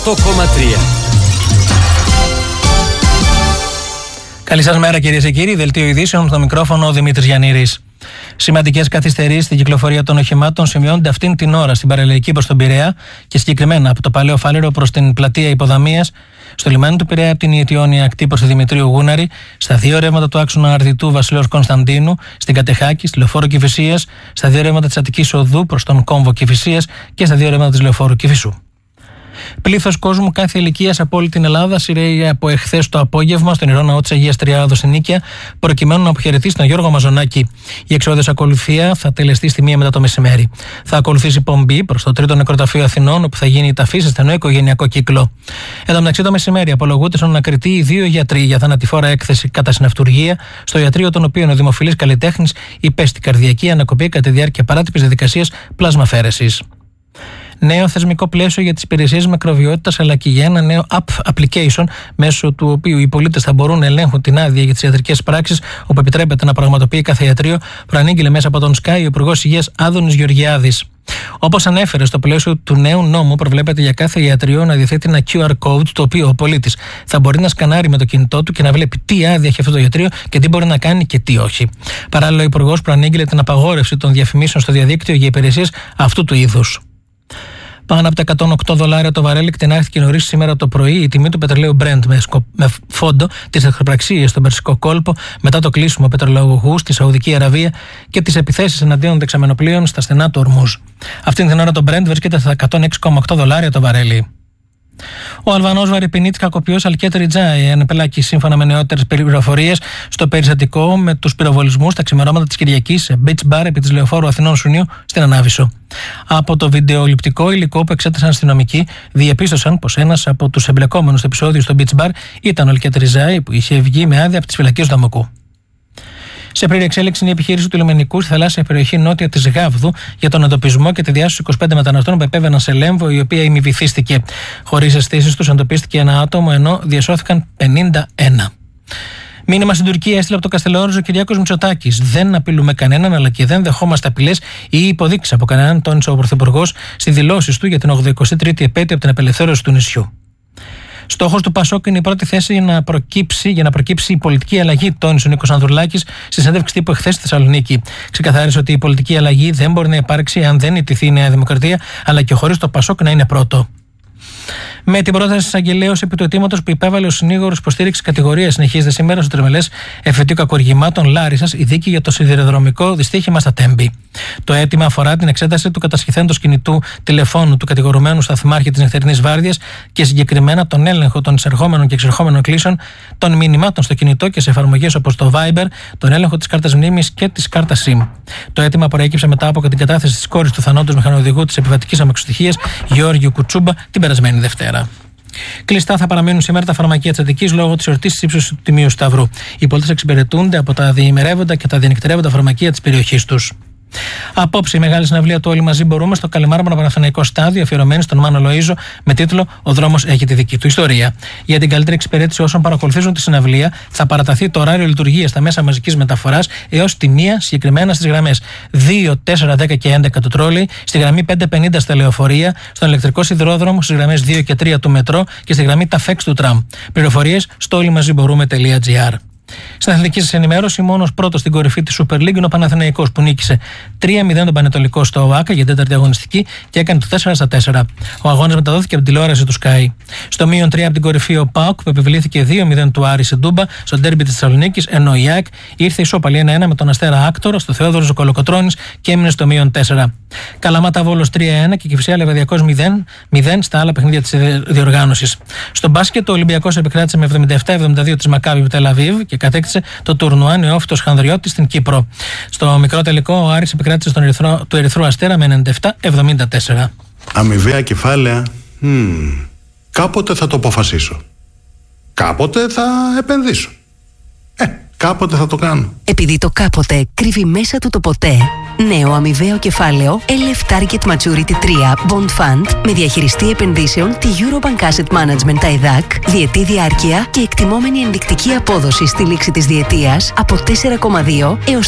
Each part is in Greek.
Το 8,3. Καλή σας μέρα, κυρίες και κύριοι. Δελτίο ειδήσεων, στο μικρόφωνο ο Δημήτρης Γιαννήρης. Σημαντικές καθυστερήσεις στην κυκλοφορία των οχημάτων σημειώνονται αυτήν την ώρα στην παραλιακή προς τον Πειραιά και συγκεκριμένα από το Παλαιό Φάληρο προς την πλατεία Υποδαμίας, στο λιμάνι του Πειραιά από την Ιετιώνη ακτή προς τη Δημητρίου Γούναρη, στα δύο ρεύματα του άξονα Αρδιτού Βασιλέως Κωνσταντίνου, στην Κατεχάκη, στη Λεωφόρο Κηφισίας, στα δύο ρεύματα της Αττικής Οδού προς τον κόμβο Κηφισίας και στα δύο ρεύματα της Λεωφόρου Κηφισού. Πλήθος κόσμου κάθε ηλικίας από όλη την Ελλάδα σειραίει από εχθές το απόγευμα στον Ιερό Ναό της Αγίας Τριάδος στην Νίκαια, προκειμένου να αποχαιρετήσει τον Γιώργο Μαζονάκη. Η εξόδιος ακολουθία θα τελεστεί στη 1 μετά το μεσημέρι. Θα ακολουθήσει πομπή προς το 3ο Νεκροταφείο Αθηνών, όπου θα γίνει η ταφή σε στενό οικογενειακό κύκλο. Εν τω μεταξύ, το μεσημέρι απολογούνται στον ανακριτή οι δύο γιατροί για θανατηφόρα έκθεση κατά συναυτουργία, στο ιατρείο των οποίων ο δημοφιλής καλλιτέχνης υπέστη καρδιακή ανακοπή κατά τη διάρκεια παράτυπης διαδικασίας πλασμαφαίρεσης. Νέο θεσμικό πλαίσιο για τις υπηρεσίες μικροβιότητας, αλλά και για ένα νέο application, μέσω του οποίου οι πολίτες θα μπορούν να ελέγχουν την άδεια για τις ιατρικές πράξεις, όπου επιτρέπεται να πραγματοποιεί κάθε ιατρείο, προανήγγειλε μέσα από τον Sky ο Υπουργός Υγείας Άδωνης Γεωργιάδης. Όπως ανέφερε, στο πλαίσιο του νέου νόμου προβλέπεται για κάθε ιατρείο να διαθέτει ένα QR code, το οποίο ο πολίτης θα μπορεί να σκανάρει με το κινητό του και να βλέπει τι άδεια έχει αυτό το ιατρείο και τι μπορεί να κάνει και τι όχι. Παράλληλα, ο Υπουργός προανήγγειλε την απαγόρευση των διαφημίσεων στο διαδίκτυο για υπηρεσίες αυτού του είδους. Πάνω από τα $108 το βαρέλι κτηνάχθηκε νωρίς σήμερα το πρωί η τιμή του πετρελαίου Brent με φόντο τις εχθροπραξίες στον Περσικό κόλπο μετά το κλείσιμο πετρελαγωγού στη Σαουδική Αραβία και τις επιθέσεις εναντίον δεξαμενοπλοίων στα στενά του Ορμούζ. Αυτήν την ώρα το Brent βρίσκεται στα $106,8 το βαρέλι. Ο Αλβανός βαρυπινίτης κακοποιός Αλκέτ Ριτζάι ενεπελάκη σύμφωνα με νεότερες πληροφορίες στο περιστατικό με τους πυροβολισμούς τα ξημερώματα της Κυριακής σε beach bar επί της Λεωφόρου Αθηνών Σουνίου στην Ανάβησο. Από το βιντεοληπτικό υλικό που εξέτασαν αστυνομικοί, διεπίστωσαν πως ένας από τους εμπλεκόμενους στο επεισόδιο στο beach bar ήταν ο Αλκέτ Ριτζάι, που είχε βγει με άδεια από τις φυλακές του Δαμοκού. Σε πλήρη εξέλιξη είναι η επιχείρηση του λιμενικού στη θαλάσσια περιοχή νότια της Γάβδου για τον εντοπισμό και τη διάσωση 25 μεταναστών που επέβαιναν σε Λέμβο, η οποία ημιβυθίστηκε. Χωρίς αισθήσεις τους εντοπίστηκε ένα άτομο, ενώ διασώθηκαν 51. Μήνυμα στην Τουρκία έστειλε από το Καστελόριζο ο Κυριάκος Μητσοτάκης. Δεν απειλούμε κανέναν, αλλά και δεν δεχόμαστε απειλές ή υποδείξεις από κανέναν, τόνισε ο Πρωθυπουργός στη δηλώσεις του για την 83η επέτειο από την απελευθέρωση του νησιού. Στόχος του Πασόκ είναι η πρώτη θέση για να προκύψει η πολιτική αλλαγή, τόνισε ο Νίκος Ανδρουλάκης στη συνέντευξη τύπου εχθές στη Θεσσαλονίκη. Ξεκαθάρισε ότι η πολιτική αλλαγή δεν μπορεί να υπάρξει αν δεν ιτηθεί η Νέα Δημοκρατία, αλλά και χωρίς το Πασόκ να είναι πρώτο. Με την πρόταση της εισαγγελέως επί του αιτήματος που υπέβαλε ο συνήγορος υποστήριξη κατηγορία συνεχίζεται σήμερα στο τριμελές εφετείο κακουργημάτων Λάρισσας η δίκη για το σιδηροδρομικό δυστύχημα στα Τέμπη. Το αίτημα αφορά την εξέταση του κατασχεθέντος κινητού τηλεφώνου του κατηγορουμένου σταθμάρχη της νυχτερινής βάρδιας και συγκεκριμένα τον έλεγχο των εισερχόμενων και εξερχόμενων κλήσεων, των μηνυμάτων στο κινητό και σε εφαρμογές όπως το Viber, τον έλεγχο της κάρτας μνήμης και της κάρτας SIM. Το αίτημα προέκυψε μετά από την κατάθεση της κόρης του θανόντος μηχανοδηγού της επιβατικής αμαξοστοιχείας Γεώργιου Κουτσούμπα την περασμένη Δευτέρα. Κλειστά θα παραμείνουν σήμερα τα φαρμακεία της Αττικής λόγω της εορτής της ύψης του Τιμίου Σταυρού. Οι πολίτες εξυπηρετούνται από τα διημερεύοντα και τα διανυκτερεύοντα φαρμακεία της περιοχής τους. Απόψε η μεγάλη συναυλία του Όλοι Μαζί Μπορούμε στο Καλιμάρμαρο Παναθηναϊκό Στάδιο, αφιερωμένη στον Μάνο Λοΐζο, με τίτλο Ο δρόμος έχει τη δική του ιστορία. Για την καλύτερη εξυπηρέτηση όσων παρακολουθήσουν τη συναυλία, θα παραταθεί το ωράριο λειτουργίας στα μέσα μαζικής μεταφοράς έως τη 1 συγκεκριμένα στις γραμμές 2, 4, 10 και 11 του τρόλεϊ, στη γραμμή 550 στα λεωφορεία, στον ηλεκτρικό σιδηρόδρομο στις γραμμές 2 και 3 του μετρό και στη γραμμή Ταφέξ του τραμ. Πληροφορίες στο olymazimborούμε.gr. Στην αθλητική σας ενημέρωση, μόνος πρώτος στην κορυφή της Super League είναι ο Παναθηναϊκός που νίκησε 3-0 τον Πανετολικό στο ΟΑΚΑ για τέταρτη αγωνιστική και έκανε το 4-4. Ο αγώνας μεταδόθηκε από την τηλεόραση του Sky. Στο -3 από την κορυφή ο ΠΑΟΚ που επιβλήθηκε 2-0 του Άρη σε Ντούμπα στο ντέρμπι της Θεσσαλονίκης, ενώ η ΑΕΚ ήρθε ισόπαλη 1-1 με τον Αστέρα Άκτορο στο Θεόδωρος Ζοκολοκοτρώνης και έμεινε στο -4. Καλαμάτα Βόλος 3-1 και Κηφισιά Λεβαδιακός 0-0 στα άλλα παιχνίδια της διοργάνωσης. Στο μπάσκετ ο Ολυμπιακός επικράτησε με 77-72 της Μακάμπι Τελαβίβ και κατέκτησε το τουρνουά Νεόφυτος Χανδριώτης στην Κύπρο. Στο μικρό τελικό ο Άρης επικράτησε του Ερυθρού Αστέρα με 97-74. Αμοιβαία κεφάλαια. Κάποτε θα το αποφασίσω. Κάποτε θα επενδύσω. Κάποτε θα το κάνω. Επειδή το κάποτε κρύβει μέσα του το ποτέ. Νέο αμοιβαίο κεφάλαιο LF Target Maturity 3 Bond Fund με διαχειριστή επενδύσεων τη Eurobank Asset Management ΤΑΙΔΑΚ, διετή διάρκεια και εκτιμόμενη ενδεικτική απόδοση στη λήξη της διετίας από 4,2 έως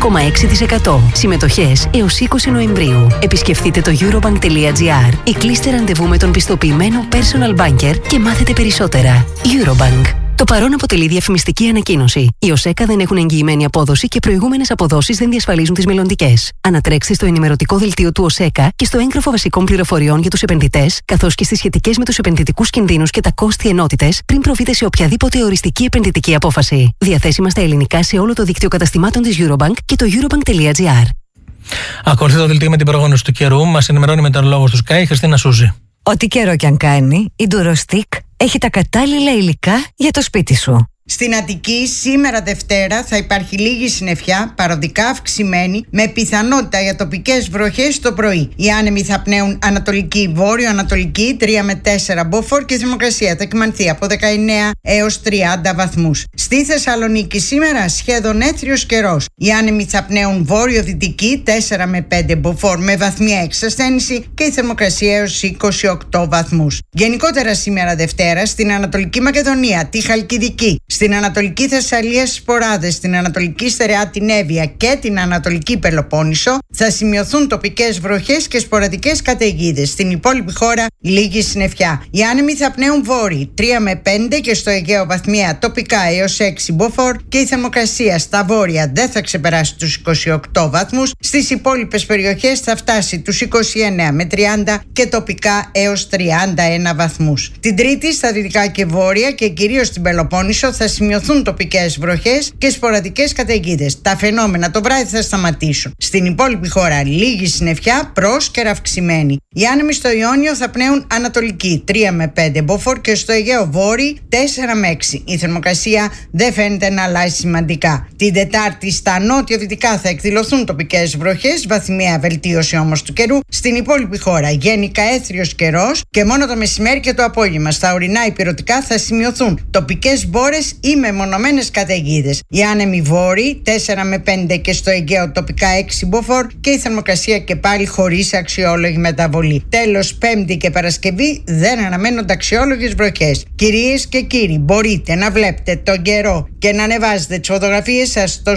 4,6%. Συμμετοχές έως 20 Νοεμβρίου. Επισκεφτείτε το eurobank.gr ή κλείστε ραντεβού με τον πιστοποιημένο personal banker και μάθετε περισσότερα. Eurobank. Το παρόν αποτελεί διαφημιστική ανακοίνωση. Οι ΟΣΕΚΑ δεν έχουν εγγυημένη απόδοση και προηγούμενες αποδόσεις δεν διασφαλίζουν τις μελλοντικές. Ανατρέξτε στο ενημερωτικό δελτίο του ΟΣΕΚΑ και στο έγγραφο βασικών πληροφοριών για τους επενδυτές, καθώς και στις σχετικές με τους επενδυτικούς κινδύνους και τα κόστη ενότητες, πριν προβείτε σε οποιαδήποτε οριστική επενδυτική απόφαση. Διαθέσιμα στα ελληνικά σε όλο το δίκτυο καταστημάτων της Eurobank και το eurobank.gr. Ακολουθεί το δελτίο με την προγόνωση του καιρού. Μας ενημερώνει η μετεωρολόγος του Sky, η Χριστίνα Σούζη. Ό,τι καιρό κι αν κάνει, η Durostick έχει τα κατάλληλα υλικά για το σπίτι σου. Στην Αττική σήμερα Δευτέρα θα υπάρχει λίγη συννεφιά, παροδικά αυξημένη, με πιθανότητα για τοπικές βροχές το πρωί. Οι άνεμοι θα πνέουν ανατολική-βόρειο-ανατολική 3 με 4 μποφόρ και η θερμοκρασία θα εκμανθεί από 19 έως 30 βαθμούς. Στη Θεσσαλονίκη σήμερα σχεδόν έθριος καιρός. Οι άνεμοι θα πνέουν βόρειο-δυτική 4 με 5 μποφόρ με βαθμία εξασθένηση και η θερμοκρασία έως 28 βαθμούς. Γενικότερα σήμερα Δευτέρα στην Ανατολική Μακεδονία, τη Χαλκιδική, στην Ανατολική Θεσσαλία στις Ποράδες, στην Ανατολική Στερεά την Εύβοια και την Ανατολική Πελοπόννησο θα σημειωθούν τοπικές βροχές και σποραδικές καταιγίδες. Στην υπόλοιπη χώρα λίγη συννεφιά. Οι άνεμοι θα πνέουν βόρειοι 3 με 5 και στο Αιγαίο βαθμία τοπικά έως 6 μποφόρ και η θερμοκρασία στα βόρεια δεν θα ξεπεράσει τους 28 βαθμούς. Στις υπόλοιπες περιοχές θα φτάσει τους 29 με 30 και τοπικά έως 31 βαθμούς. Την Τρίτη στα δυτικά και βόρεια και κυρίως στην Πελοπόννησο θα σημειωθούν τοπικές βροχές και σποραδικές καταιγίδες. Τα φαινόμενα το βράδυ θα σταματήσουν. Στην υπόλοιπη χώρα λίγη συννεφιά, πρόσκαιρα αυξημένη. Οι άνεμοι στο Ιόνιο θα πνέουν ανατολική 3 με 5 μποφόρ και στο Αιγαίο βόρειο 4 με 6. Η θερμοκρασία δεν φαίνεται να αλλάζει σημαντικά. Την Τετάρτη στα νότιο-δυτικά θα εκδηλωθούν τοπικές βροχές, βαθμιαία βελτίωση όμως του καιρού. Στην υπόλοιπη χώρα γενικά έθριος καιρός και μόνο το μεσημέρι και το απόγευμα στα ορεινά υπηρετικά θα σημειωθούν τοπικές μπόρες ή μεμονωμένες καταιγίδες. Οι άνεμοι βόρειοι 4 με 5 και στο Αιγαίο τοπικά 6 μποφόρ και η θερμοκρασία και πάλι χωρίς αξιόλογη μεταβολή. Τέλος, Πέμπτη και Παρασκευή δεν αναμένονται αξιόλογες βροχές. Κυρίες και κύριοι, μπορείτε να βλέπετε τον καιρό και να ανεβάζετε τις φωτογραφίες σας στο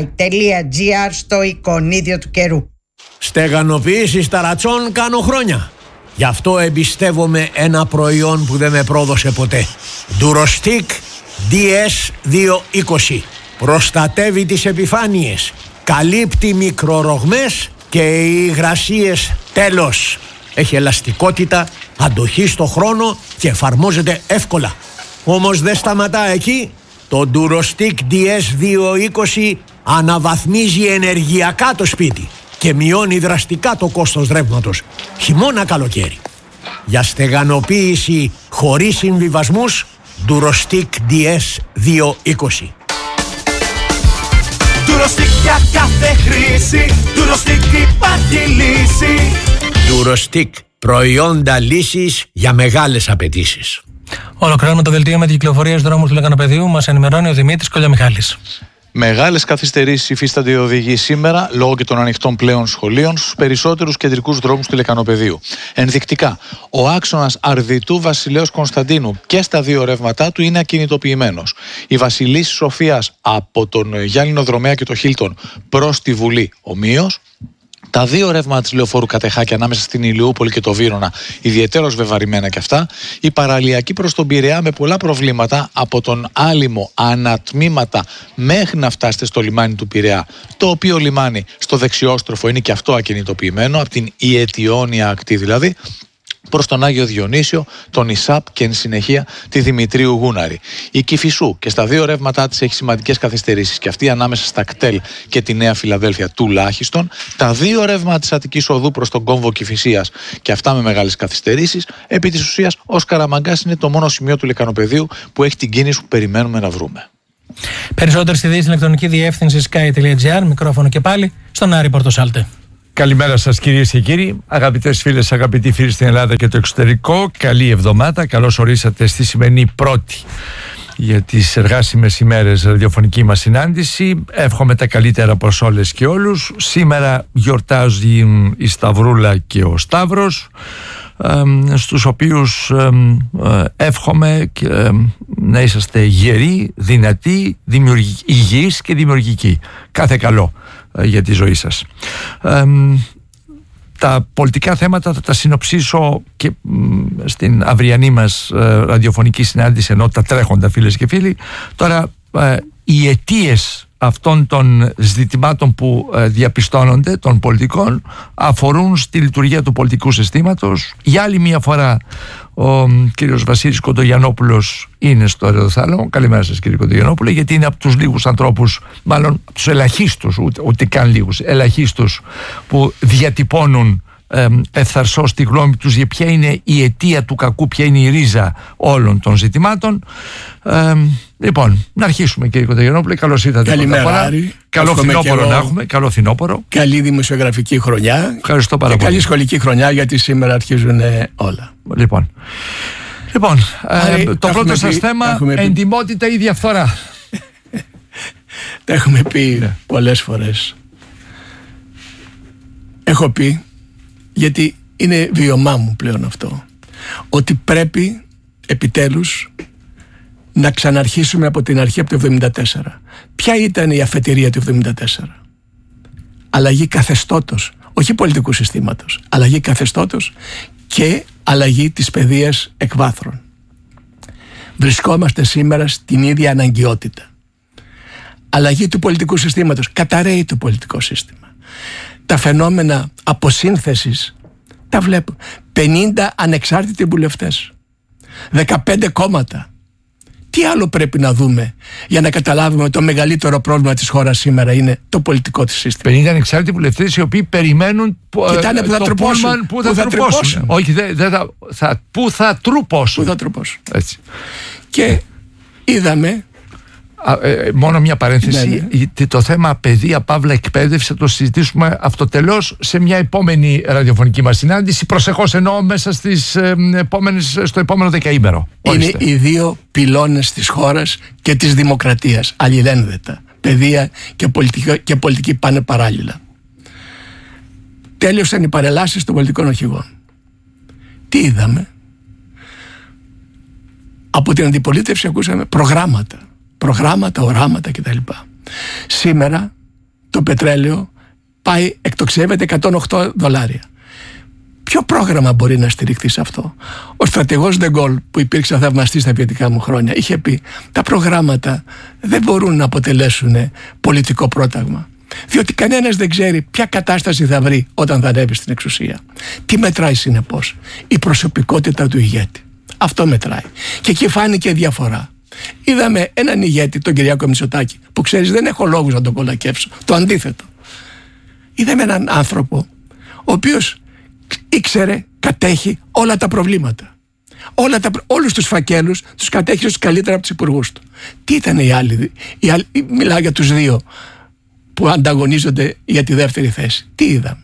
sky.gr στο εικονίδιο του καιρού. Στεγανοποίηση ταρατσών κάνω χρόνια. Γι' αυτό εμπιστεύομαι ένα προϊόν που δεν με πρόδωσε ποτέ. Durostick DS220. Προστατεύει τις επιφάνειες, καλύπτει μικρορογμές και οι υγρασίες τέλος. Έχει ελαστικότητα, αντοχή στο χρόνο και εφαρμόζεται εύκολα. Όμως δεν σταματά εκεί. Το Durostick DS220 αναβαθμίζει ενεργειακά το σπίτι και μειώνει δραστικά το κόστος ρεύματος, χειμώνα καλοκαίρι. Για στεγανοποίηση χωρίς συμβιβασμούς, Durostick DS220. Durostick για κάθε χρήση, Durostick υπάρχει λύση. Durostick, προϊόντα λύσης για μεγάλες απαιτήσεις. Ολοκληρώνουμε το δελτίο με την κυκλοφορία στους δρόμους του Λεκανοπεδίου. Μας ενημερώνει ο Δημήτρης Κολιαμιχάλης. Μεγάλες καθυστερήσεις υφίστανται οι οδηγοί σήμερα λόγω και των ανοιχτών πλέον σχολείων στους περισσότερους κεντρικούς δρόμους του Λεκανοπεδίου. Ενδεικτικά, ο άξονας Αρδιτού Βασιλέως Κωνσταντίνου και στα δύο ρεύματά του είναι ακινητοποιημένος. Η Βασιλής Σοφίας από τον Γιάννηνο Δρομέα και το Χίλτον προς τη Βουλή ομοίως. Τα δύο ρεύματα της λεωφόρου Κατεχάκη ανάμεσα στην Ηλιούπολη και το Βύρωνα, ιδιαιτέρως βεβαρημένα κι αυτά. Η παραλιακή προς τον Πειραιά με πολλά προβλήματα από τον Άλυμο ανατμήματα μέχρι να φτάσετε στο λιμάνι του Πειραιά. Το οποίο λιμάνι στο δεξιόστροφο είναι και αυτό ακινητοποιημένο, από την Ιετιώνια ακτή δηλαδή, προς τον Άγιο Διονύσιο, τον Ισάπ και εν συνεχεία τη Δημητρίου Γούναρη. Η Κηφισού και στα δύο ρεύματά της έχει σημαντικές καθυστερήσεις και αυτή ανάμεσα στα κτέλ και τη Νέα Φιλαδέλφια τουλάχιστον. Τα δύο ρεύματα της Αττικής Οδού προς τον κόμβο Κηφισίας και αυτά με μεγάλες καθυστερήσεις. Επί της ουσίας, ο Σκαραμαγκάς είναι το μόνο σημείο του Λεκανοπεδίου που έχει την κίνηση που περιμένουμε να βρούμε. Περισσότερες ειδήσεις στην ηλεκτρονική διεύθυνση sky.gr. Μικρόφωνο και πάλι στον Άρη Πορτοσάλτε. Καλημέρα σας κυρίες και κύριοι, αγαπητές φίλες, αγαπητοί φίλοι στην Ελλάδα και το εξωτερικό. Καλή εβδομάδα, καλώς ορίσατε στη σημερινή πρώτη για τις εργάσιμες ημέρες ραδιοφωνική μας συνάντηση. Εύχομαι τα καλύτερα προς όλες και όλους. Σήμερα γιορτάζει η Σταυρούλα και ο Σταύρος, στους οποίους εύχομαι να είσαστε γεροί, δυνατοί, υγιείς και δημιουργικοί. Κάθε καλό για τη ζωή σας. Τα πολιτικά θέματα θα τα συνοψίσω και στην αυριανή μας ραδιοφωνική συνάντηση, ενώ τα τρέχοντα, φίλες και φίλοι. Τώρα, οι αιτίες αυτών των ζητημάτων που διαπιστώνονται, των πολιτικών, αφορούν στη λειτουργία του πολιτικού συστήματος. Για άλλη μια φορά ο κύριος Βασίλης Κοντογιαννόπουλος είναι στο αεροθάλαμο. Καλημέρα σας, κύριε Κοντογιαννόπουλε, γιατί είναι από τους λίγους ανθρώπους, μάλλον από τους ελαχίστους, ούτε καν λίγους, ελαχίστους, που διατυπώνουν ευθαρσώς τη γνώμη τους για ποια είναι η αιτία του κακού, ποια είναι η ρίζα όλων των ζητημάτων. Λοιπόν, να αρχίσουμε, κύριε Κοντογιαννόπουλε. Καλώς ήρθατε. Καλημέρα, Άρη. Καλό φθινόπωρο να έχουμε. Καλό φθινόπωρο. Καλή δημοσιογραφική χρονιά. Ευχαριστώ πάρα πολύ. Καλή σχολική χρονιά, γιατί σήμερα αρχίζουν όλα. Λοιπόν, το πρώτο σας θέμα, εντιμότητα ή διαφθορά. Τα έχουμε πει πολλές φορές. Έχω πει, γιατί είναι βιωμά μου πλέον αυτό, ότι πρέπει επιτέλους να ξαναρχίσουμε από την αρχή, από το 1974. Ποια ήταν η αφετηρία του 1974? Αλλαγή καθεστώτος, όχι πολιτικού συστήματος, αλλαγή καθεστώτος και αλλαγή της παιδείας εκ βάθρων. Βρισκόμαστε σήμερα στην ίδια αναγκαιότητα. Αλλαγή του πολιτικού συστήματος, καταρρέει το πολιτικό σύστημα. Τα φαινόμενα αποσύνθεσης τα βλέπω. 50 ανεξάρτητοι βουλευτές, 15 κόμματα. Τι άλλο πρέπει να δούμε για να καταλάβουμε ότι το μεγαλύτερο πρόβλημα της χώρας σήμερα είναι το πολιτικό της σύστημα? 50 ανεξάρτητοι βουλευτές οι οποίοι περιμένουν Κοιτάνε που θα τρουπώσουν. Πού θα τρουπώσουν. Όχι, πού θα τρουπώσουν. Έτσι. Και είδαμε. Μόνο μια παρένθεση. Το θέμα παιδεία, παύλα εκπαίδευση, θα το συζητήσουμε αυτοτελώς σε μια επόμενη ραδιοφωνική μας συνάντηση. Προσεχώς εννοώ μέσα στο επόμενο δεκαήμερο. Είναι οι δύο πυλώνες της χώρας και της δημοκρατίας, αλληλένδετα. Παιδεία και πολιτική πάνε παράλληλα. Τέλειωσαν οι παρελάσεις των πολιτικών αρχηγών. Τι είδαμε? Από την αντιπολίτευση ακούσαμε προγράμματα, οράματα κτλ. Σήμερα το πετρέλαιο εκτοξεύεται $108. Ποιο πρόγραμμα μπορεί να στηριχθεί σε αυτό? Ο στρατηγός Ντεγκόλ, που υπήρξε θαυμαστής στα βιωτικά μου χρόνια, είχε πει: τα προγράμματα δεν μπορούν να αποτελέσουν πολιτικό πρόταγμα, διότι κανένας δεν ξέρει ποια κατάσταση θα βρει όταν θα ανέβει στην εξουσία. Τι μετράει συνεπώς? Η προσωπικότητα του ηγέτη. Αυτό μετράει. Και εκεί φάνηκε διαφορά. Είδαμε έναν ηγέτη, τον Κυριάκο Μητσοτάκη, που ξέρεις, δεν έχω λόγους να τον κολακεύσω. Το αντίθετο. Είδαμε έναν άνθρωπο ο οποίος ήξερε, κατέχει όλα τα προβλήματα. Όλους τους φακέλους τους κατέχει καλύτερα από τους υπουργούς του. Τι ήταν οι άλλοι? Μιλάω για τους δύο που ανταγωνίζονται για τη δεύτερη θέση. Τι είδαμε?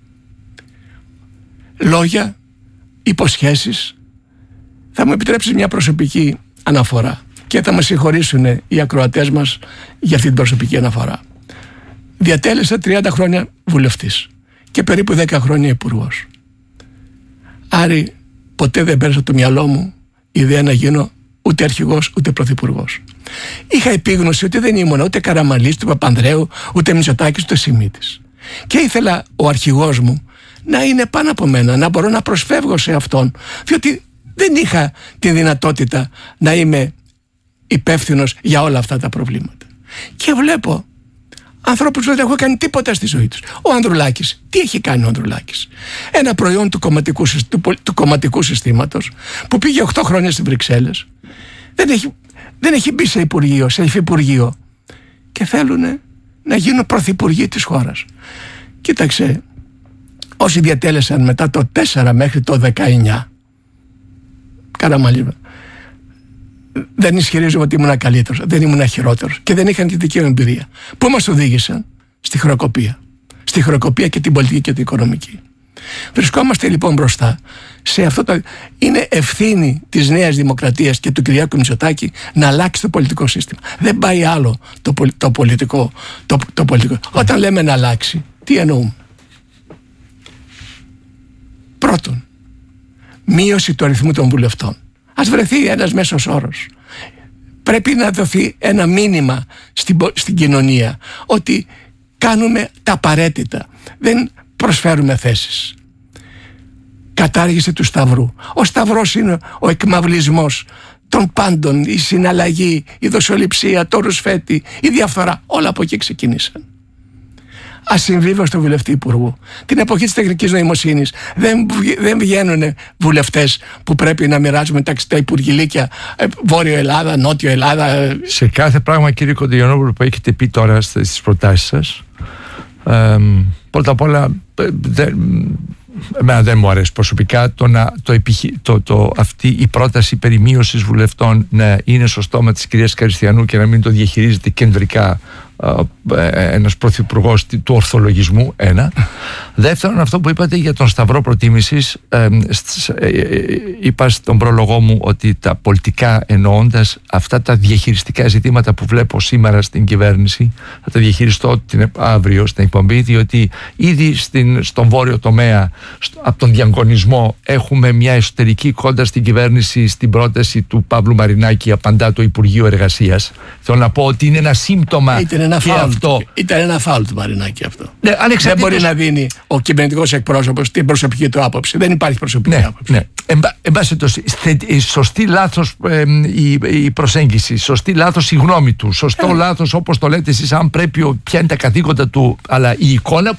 Λόγια, υποσχέσεις. Θα μου επιτρέψεις μια προσωπική αναφορά και θα μας συγχωρήσουν οι ακροατές μας για αυτή την προσωπική αναφορά. Διατέλεσα 30 χρόνια βουλευτής και περίπου 10 χρόνια υπουργός. Άρη, ποτέ δεν πέρασε από το μυαλό μου η ιδέα να γίνω ούτε αρχηγός ούτε πρωθυπουργός. Είχα επίγνωση ότι δεν ήμουν ούτε Καραμανλής, ούτε Παπανδρέου, ούτε Μητσοτάκης, ούτε Σιμίτης. Και ήθελα ο αρχηγός μου να είναι πάνω από μένα, να μπορώ να προσφεύγω σε αυτόν, διότι δεν είχα τη δυνατότητα να είμαι υπεύθυνος για όλα αυτά τα προβλήματα. Και βλέπω ανθρώπους που δεν έχουν κάνει τίποτα στη ζωή τους. Ο Ανδρουλάκης, τι έχει κάνει ο Ανδρουλάκης? Ένα προϊόν του κομματικού συστήματος που πήγε 8 χρόνια στις Βρυξέλλες. Δεν έχει μπει σε υπουργείο, σε υφυπουργείο. Και θέλουν να γίνουν πρωθυπουργοί της χώρας. Κοίταξε, όσοι διατέλεσαν μετά το 4 μέχρι το 19, Καραμανλή, δεν ισχυρίζομαι ότι ήμουν καλύτερος, δεν ήμουν χειρότερος και δεν είχαν τη δική μου εμπειρία. Πού μας οδήγησαν? Στη χρεοκοπία. Στη χρεοκοπία και την πολιτική και την οικονομική. Βρισκόμαστε λοιπόν μπροστά σε αυτό το. Είναι ευθύνη της Νέας Δημοκρατίας και του Κυριάκου Μητσοτάκη να αλλάξει το πολιτικό σύστημα. Δεν πάει άλλο το πολιτικό. Όταν λέμε να αλλάξει, τι εννοούμε? Πρώτον, μείωση του αριθμού των βουλευτών. Ας βρεθεί ένας μέσος όρος. Πρέπει να δοθεί ένα μήνυμα στην κοινωνία ότι κάνουμε τα απαραίτητα. Δεν προσφέρουμε θέσεις. Κατάργηση του σταυρού. Ο σταυρός είναι ο εκμαυλισμός των πάντων, η συναλλαγή, η δοσοληψία, το ρουσφέτη, η διαφθορά. Όλα από εκεί ξεκίνησαν. Ασυμβίβαστο βουλευτή υπουργού. Την εποχή της τεχνικής νοημοσύνης δεν βγαίνουν βουλευτές που πρέπει να μοιράζουμε μεταξύ τα υπουργηλίκια Βόρειο Ελλάδα, Νότιο Ελλάδα. Σε κάθε πράγμα, κύριε Κοντογιαννόπουλο, που έχετε πει τώρα στις προτάσεις σας, πρώτα απ' όλα εμένα δεν μου αρέσει προσωπικά αυτή η πρόταση περί μείωσης βουλευτών να είναι στο στόμα της κυρίας Καριστιανού και να μην το διαχειρίζεται κεντρικά ένας πρωθυπουργός του ορθολογισμού. Ένα. Δεύτερον, αυτό που είπατε για τον σταυρό προτίμησης, είπα στον πρόλογό μου ότι τα πολιτικά, εννοώντας αυτά τα διαχειριστικά ζητήματα που βλέπω σήμερα στην κυβέρνηση, θα τα διαχειριστώ αύριο στην εκπομπή, διότι ήδη στον βόρειο τομέα, από τον διαγωνισμό, έχουμε μια εσωτερική κόντα στην κυβέρνηση στην πρόταση του Παύλου Μαρινάκη, απαντά το Υπουργείο Εργασίας. Θέλω να πω ότι είναι ένα σύμπτωμα. Ήταν ένα φάουλ του Μαρινάκη αυτό. Ναι, δεν μπορεί να δίνει ο κυβερνητικός εκπρόσωπος την προσωπική του άποψη. Δεν υπάρχει προσωπική άποψη. Ναι. Εν πάση σωστή λάθος η προσέγγιση, σωστή λάθος η γνώμη του, σωστό λάθος όπως το λέτε εσείς, αν πρέπει, ποια είναι τα καθήκοντα του, αλλά η εικόνα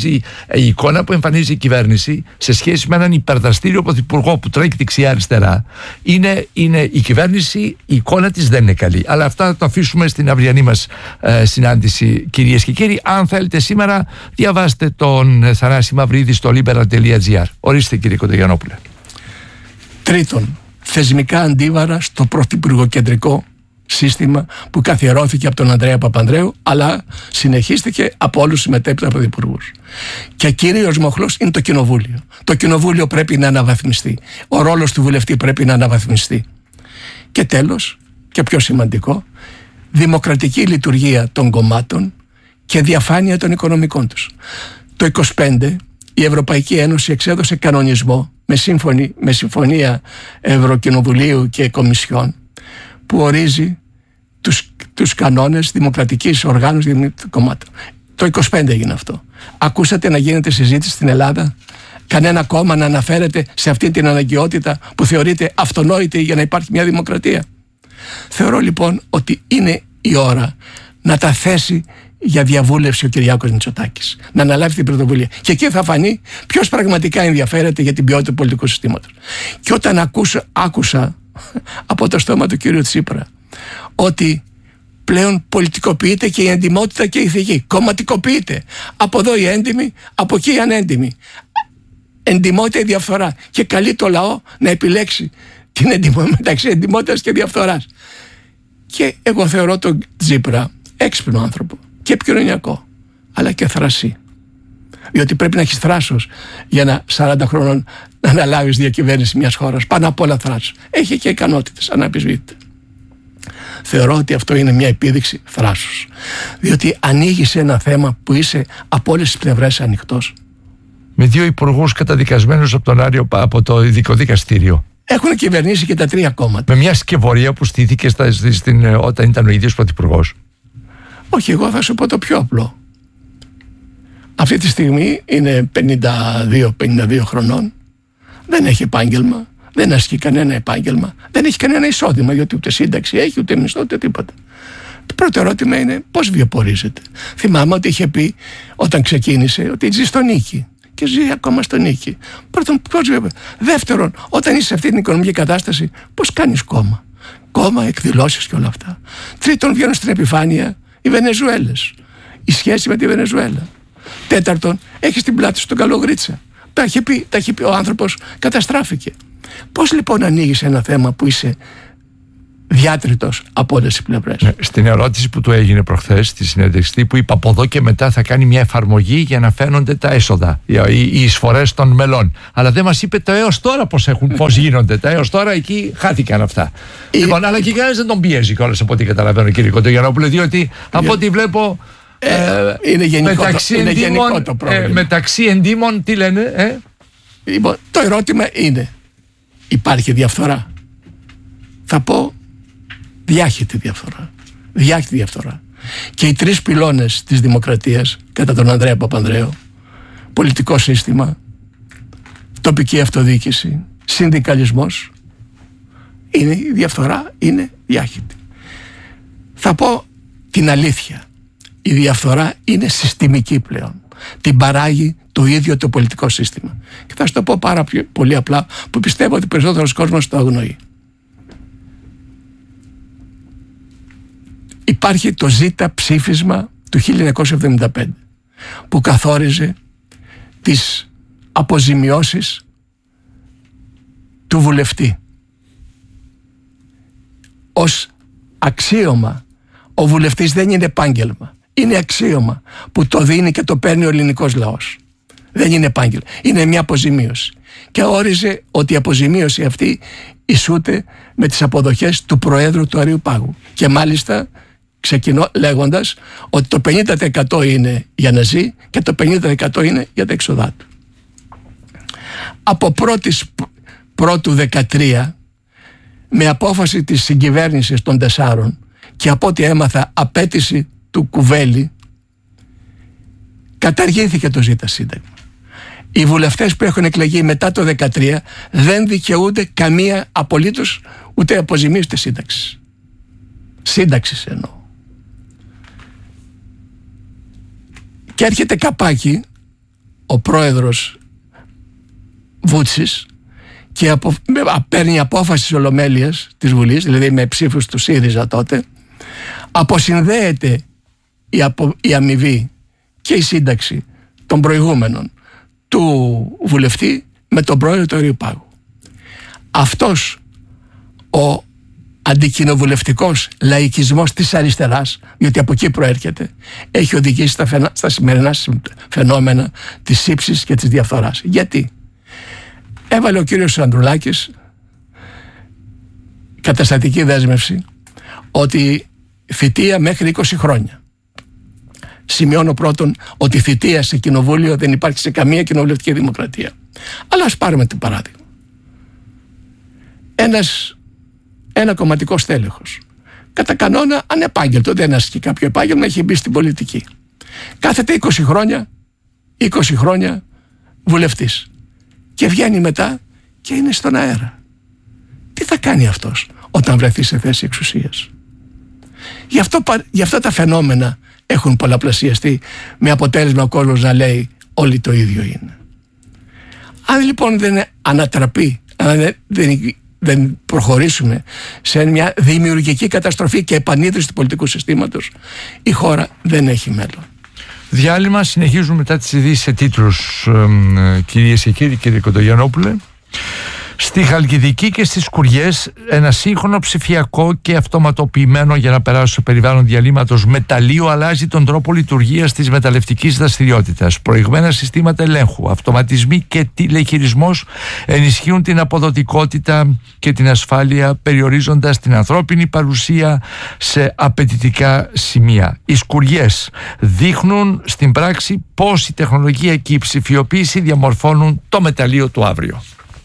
που εμφανίζει η κυβέρνηση σε σχέση με έναν υπερδραστήριο πρωθυπουργό που τρέχει δεξιά-αριστερά, είναι η κυβέρνηση, η εικόνα της δεν είναι καλή. Αλλά αυτά θα το αφήσουμε στην αυριανή μας συνάντηση, κυρίες και κύριοι. Αν θέλετε σήμερα, διαβάστε τον Θανάση Μαυρίδη στο liberal.gr. Ορίστε, κύριε Κοντογιαννόπουλε. Τρίτον, θεσμικά αντίβαρα στο πρωθυπουργοκεντρικό σύστημα που καθιερώθηκε από τον Ανδρέα Παπανδρέου, αλλά συνεχίστηκε από όλους τους μετέπειτα πρωθυπουργούς. Και κύριος μοχλός είναι το κοινοβούλιο. Το κοινοβούλιο πρέπει να αναβαθμιστεί. Ο ρόλος του βουλευτή πρέπει να αναβαθμιστεί. Και τέλος, και πιο σημαντικό, δημοκρατική λειτουργία των κομμάτων και διαφάνεια των οικονομικών τους. Το 2025 η Ευρωπαϊκή Ένωση εξέδωσε κανονισμό με συμφωνία Ευρωκοινοβουλίου και Κομισιόν που ορίζει τους κανόνες δημοκρατικής οργάνωσης των κομμάτων. Το 2025 έγινε αυτό. Ακούσατε να γίνεται συζήτηση στην Ελλάδα? Κανένα κόμμα να αναφέρεται σε αυτή την αναγκαιότητα που θεωρείται αυτονόητη για να υπάρχει μια δημοκρατία? Θεωρώ λοιπόν ότι είναι η ώρα να τα θέσει για διαβούλευση ο Κυριάκος Μητσοτάκης, να αναλάβει την πρωτοβουλία. Και εκεί θα φανεί ποιος πραγματικά ενδιαφέρεται για την ποιότητα του πολιτικού συστήματος. Και όταν άκουσα από το στόμα του κύριου Τσίπρα ότι πλέον πολιτικοποιείται και η εντιμότητα και η ηθική, κομματικοποιείται. Από εδώ οι έντιμοι, από εκεί οι ανέντιμοι. Εντιμότητα ή διαφθορά. Και καλεί το λαό να επιλέξει την εντιμότητα μεταξύ εντιμότητας και διαφθοράς. Και εγώ θεωρώ τον Τσίπρα έξυπνο άνθρωπο και επικοινωνιακό, αλλά και θρασί. Διότι πρέπει να έχεις θράσος για να 40 χρόνων να αναλάβεις διακυβέρνηση μιας χώρας. Πάνω απ' όλα θράσος. Έχει και ικανότητες, αναμφισβήτητα. Θεωρώ ότι αυτό είναι μια επίδειξη θράσους. Διότι ανοίγεις ένα θέμα που είσαι από όλες τις πλευρές ανοιχτός. Με 2 υπουργούς καταδικασμένους από το ειδικό δικαστήριο. Έχουν κυβερνήσει και τα 3 κόμματα. Με μια σκευωρία που στήθηκε όταν ήταν ο ίδιος πρωθυπουργός. Όχι, εγώ θα σου πω το πιο απλό. Αυτή τη στιγμή είναι 52 χρονών. Δεν έχει επάγγελμα. Δεν ασκεί κανένα επάγγελμα. Δεν έχει κανένα εισόδημα, γιατί ούτε σύνταξη έχει, ούτε μισθό, ούτε τίποτα. Το πρώτο ερώτημα είναι πώς βιοπορίζεται. Θυμάμαι ότι είχε πει όταν ξεκίνησε ότι ζει στο Νίκη. Και ζει ακόμα στο Νίκη. Πρώτον, πώς βιοπορίζεται. Δεύτερον, όταν είσαι σε αυτή την οικονομική κατάσταση, πώς κάνεις κόμμα. Κόμμα, εκδηλώσεις και όλα αυτά. Τρίτον, βγαίνουν στην επιφάνεια οι Βενεζουέλες. Η σχέση με τη Βενεζουέλα. Τέταρτον, έχει στην πλάτη σου τον Καλογρίτσα. Τα έχει πει ο άνθρωπος, καταστράφηκε. Πώς λοιπόν ανοίγεις ένα θέμα που είσαι διάτριτος από όλες οι πλευρές. Στην ερώτηση που του έγινε προχθές στη συνέντευξη που είπε από εδώ και μετά θα κάνει μια εφαρμογή για να φαίνονται τα έσοδα, οι εισφορές των μελών. Αλλά δεν μας είπε το έως τώρα πώς γίνονται. Τα έως τώρα εκεί χάθηκαν αυτά. Λοιπόν, αλλά και κανένας δεν τον πιέζει κιόλας από ό,τι καταλαβαίνω, κύριε Κοντογιαννόπουλε, διότι από ό,τι βλέπω. Είναι γενικό το πρόβλημα. Μεταξύ εντύμων, τι λένε. Λοιπόν, το ερώτημα είναι, υπάρχει διαφθορά? Θα πω διάχυτη διαφθορά. Και οι τρεις πυλώνες της δημοκρατίας, κατά τον Ανδρέα Παπανδρέου, πολιτικό σύστημα, τοπική αυτοδιοίκηση, συνδικαλισμός, η διαφθορά είναι διάχυτη. Θα πω την αλήθεια. Η διαφθορά είναι συστημική πλέον. Την παράγει το ίδιο το πολιτικό σύστημα. Και θα σου το πω πάρα πολύ απλά, που πιστεύω ότι περισσότερος κόσμος το αγνοεί. Υπάρχει το ΖΙΤΑ ψήφισμα του 1975 που καθόριζε τις αποζημιώσεις του βουλευτή ως αξίωμα. Ο βουλευτής δεν είναι επάγγελμα. Είναι αξίωμα που το δίνει και το παίρνει ο ελληνικός λαός. Δεν είναι επάγγελμα. Είναι μια αποζημίωση. Και όριζε ότι η αποζημίωση αυτή ισούται με τις αποδοχές του Προέδρου του Αριουπάγου. Και μάλιστα ξεκινώ λέγοντας ότι το 50% είναι για να ζει και το 50% είναι για τα έξοδά του. Από πρώτου 13, με απόφαση της συγκυβέρνησης των 4 και από ό,τι έμαθα απέτηση του Κουβέλη, καταργήθηκε το ΖΙΤΑ σύνταγμα. Οι βουλευτές που έχουν εκλεγεί μετά το 2013 δεν δικαιούνται καμία απολύτως ούτε αποζημίωση ούτε σύνταξη. Σύνταξης εννοώ. Και έρχεται καπάκι ο πρόεδρος Βούτσης και παίρνει απόφαση της Ολομέλειας της Βουλής, δηλαδή με ψήφους του ΣΥΡΙΖΑ τότε, αποσυνδέεται η αμοιβή και η σύνταξη των προηγούμενων του βουλευτή με τον πρόεδρο του Αριουπάγου. Αυτός ο αντικοινοβουλευτικός λαϊκισμός της αριστεράς, διότι από εκεί προέρχεται, έχει οδηγήσει στα σημερινά φαινόμενα της ύψης και της διαφθοράς. Γιατί? Έβαλε ο κύριος Ανδρουλάκης καταστατική δέσμευση ότι θητεία μέχρι 20 χρόνια. Σημειώνω πρώτον ότι θητεία σε κοινοβούλιο δεν υπάρχει σε καμία κοινοβουλευτική δημοκρατία. Αλλά ας πάρουμε το παράδειγμα. Ένα κομματικό στέλεχος, κατά κανόνα ανεπάγγελτο, δεν ασκεί κάποιο επάγγελμα, έχει μπει στην πολιτική. Κάθεται 20 χρόνια βουλευτής και βγαίνει μετά και είναι στον αέρα. Τι θα κάνει αυτός όταν βρεθεί σε θέση εξουσίας? Γι' αυτό τα φαινόμενα έχουν πολλαπλασιαστεί, με αποτέλεσμα ο κόσμος να λέει όλοι το ίδιο είναι. Αν λοιπόν δεν ανατραπεί, αν δεν προχωρήσουμε σε μια δημιουργική καταστροφή και επανίδρυση του πολιτικού συστήματος, η χώρα δεν έχει μέλλον. Διάλειμμα, συνεχίζουμε μετά τις ειδήσεις σε τίτλους, κυρίες και κύριοι, κύριε Κοντογιαννόπουλε. Στη Χαλκιδική και στις Σκουριές ένα σύγχρονο ψηφιακό και αυτοματοποιημένο, για να περάσω σε περιβάλλον διαλύματος, μεταλλείο αλλάζει τον τρόπο λειτουργίας της μεταλλευτικής δραστηριότητας. Προηγμένα συστήματα ελέγχου, αυτοματισμοί και τηλεχειρισμός ενισχύουν την αποδοτικότητα και την ασφάλεια, περιορίζοντας την ανθρώπινη παρουσία σε απαιτητικά σημεία. Οι Σκουριές δείχνουν στην πράξη πώς η τεχνολογία και η ψηφιοποίηση διαμορφώνουν το μεταλλείο του αύριο.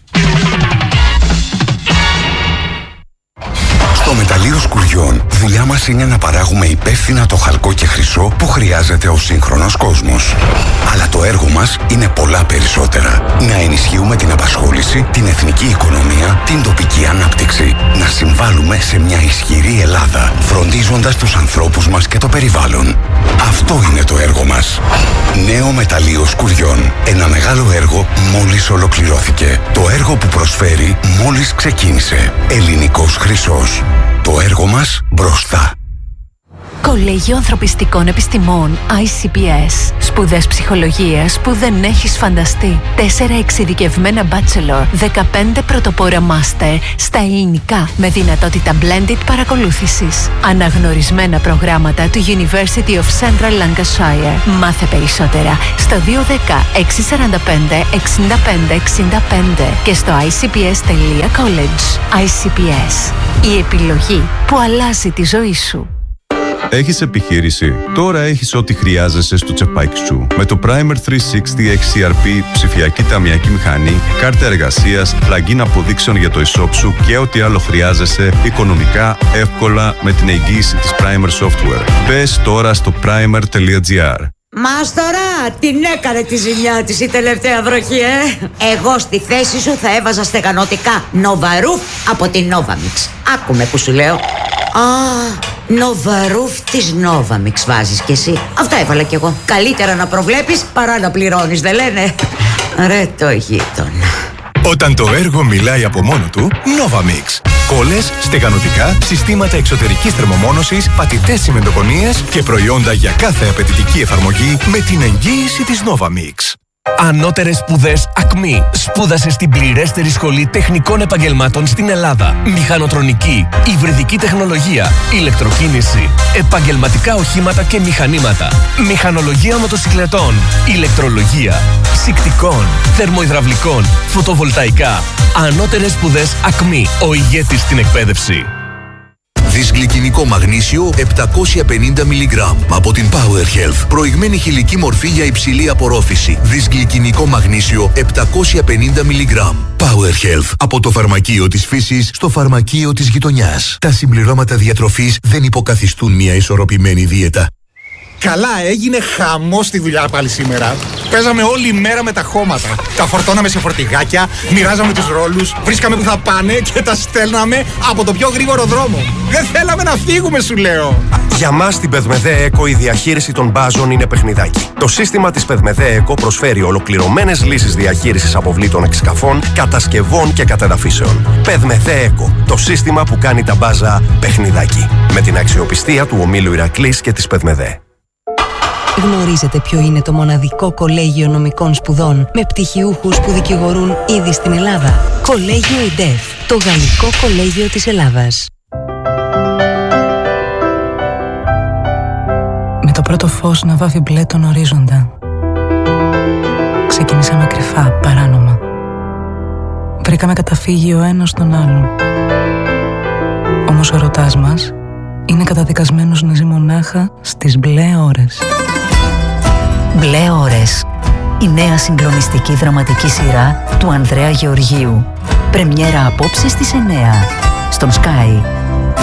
Στο μεταλλείο Σκουριών, δουλειά μας είναι να παράγουμε υπεύθυνα το χαλκό και χρυσό που χρειάζεται ο σύγχρονος κόσμος. Αλλά το έργο μας είναι πολλά περισσότερα. Να ενισχύουμε την απασχόληση, την εθνική οικονομία, την τοπική ανάπτυξη. Να συμβάλλουμε σε μια ισχυρή Ελλάδα, φροντίζοντας τους ανθρώπους μας και το περιβάλλον. Αυτό είναι το έργο μας. Νέο μεταλλείο Σκουριών. Ένα μεγάλο έργο μόλις ολοκληρώθηκε. Το έργο που προσφέρει μόλις ξεκίνησε. Ελληνικός χρυσός. Το έργο μας μπροστά. Κολέγιο Ανθρωπιστικών Επιστημών ICPS. Σπουδές ψυχολογίας που δεν έχεις φανταστεί. 4 εξειδικευμένα bachelor, 15 πρωτοπόρα master στα ελληνικά με δυνατότητα blended παρακολούθησης. Αναγνωρισμένα προγράμματα του University of Central Lancashire. Μάθε περισσότερα στο 210 645 65 65 και στο icps.college. ICPS. Η επιλογή που αλλάζει τη ζωή σου. Έχεις επιχείρηση? Τώρα έχεις ό,τι χρειάζεσαι στο τσεπάκι σου. Με το Primer 360 XCRP, ψηφιακή ταμιακή μηχανή, κάρτα εργασίας, plugin αποδείξεων για το e-shop σου και ό,τι άλλο χρειάζεσαι οικονομικά, εύκολα με την εγγύηση της Primer Software. Μπες τώρα στο primer.gr. Μάστορα, την έκανε τη ζημιά της η τελευταία βροχή, Εγώ στη θέση σου θα έβαζα στεγανοτικά Novaroof από την Novamix. Άκουμε που σου λέω. Novaroof της Novamix βάζεις κι εσύ. Αυτό έβαλα κι εγώ. Καλύτερα να προβλέπεις παρά να πληρώνεις, δεν λένε? Ρε το γείτονα. Όταν το έργο μιλάει από μόνο του, Novamix. Κόλλες, στεγανοτικά, συστήματα εξωτερικής θερμομόνωσης, πατητές τσιμεντοκονίες και προϊόντα για κάθε απαιτητική εφαρμογή με την εγγύηση της Novamix. Ανώτερες σπουδές ΑΚΜΗ. Σπούδασε στην πληρέστερη σχολή τεχνικών επαγγελμάτων στην Ελλάδα. Μηχανοτρονική, υβριδική τεχνολογία, ηλεκτροκίνηση, επαγγελματικά οχήματα και μηχανήματα, μηχανολογία μοτοσυκλετών, ηλεκτρολογία, ψυκτικών, θερμοϊδραυλικών, φωτοβολταϊκά. Ανώτερες σπουδές ΑΚΜΗ. Ο ηγέτης στην εκπαίδευση. Δυσγλυκινικό μαγνήσιο 750 mg από την Power Health. Προηγμένη χηλική μορφή για υψηλή απορρόφηση. Δυσγλυκινικό μαγνήσιο 750 mg. Power Health. Από το φαρμακείο της φύσης στο φαρμακείο της γειτονιάς. Τα συμπληρώματα διατροφής δεν υποκαθιστούν μια ισορροπημένη δίαιτα. Καλά, έγινε χαμός στη δουλειά πάλι σήμερα. Παίζαμε όλη μέρα με τα χώματα. Τα φορτώναμε σε φορτηγάκια, μοιράζαμε τους ρόλους, βρίσκαμε που θα πάνε και τα στέλναμε από το πιο γρήγορο δρόμο. Δεν θέλαμε να φύγουμε, σου λέω. Για μας στην Πεδμεδέ Eco η διαχείριση των μπάζων είναι παιχνιδάκι. Το σύστημα της Πεδμεδέ Eco προσφέρει ολοκληρωμένες λύσεις διαχείρισης αποβλήτων εξκαφών, κατασκευών και κατεδαφίσεων. Πεδμεδέ Eco, το σύστημα που κάνει τα μπάζα παιχνιδάκι. Με την αξιοπιστία του ομίλου Ηρακλής και της Πεδμεδέ. Γνωρίζετε ποιο είναι το μοναδικό κολέγιο νομικών σπουδών με πτυχιούχους που δικηγορούν ήδη στην Ελλάδα? Κολέγιο ΕΝΤΕΦ, το γαλλικό κολέγιο της Ελλάδας. Με το πρώτο φως να βάφει μπλε τον ορίζοντα. Ξεκινήσαμε κρυφά, παράνομα. Βρήκαμε καταφύγιο ο ένας στον άλλον. Όμως ο ερωτάς μας είναι καταδικασμένος να ζει μονάχα στις μπλε ώρες. Μπλε ώρες. Η νέα συγκλονιστική δραματική σειρά του Ανδρέα Γεωργίου. Πρεμιέρα απόψε στις 9. Στον Sky.